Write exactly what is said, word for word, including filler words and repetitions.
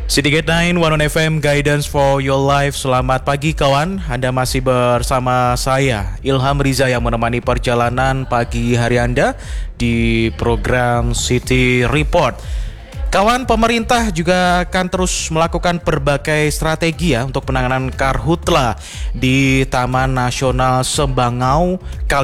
Citygate sembilan, One On F M, Guidance for Your Life. Selamat pagi kawan, Anda masih bersama saya Ilham Riza yang menemani perjalanan pagi hari Anda di program City Report. Kawan, pemerintah juga akan terus melakukan berbagai strategi ya untuk penanganan karhutla di Taman Nasional Sembangau